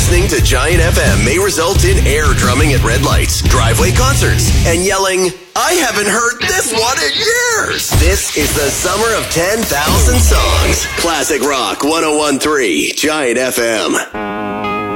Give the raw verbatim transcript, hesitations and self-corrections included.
Listening to Giant F M may result in air drumming at red lights, driveway concerts, and yelling, I haven't heard this one in years. This is the summer of ten thousand songs. Classic Rock one oh one point three, Giant F M.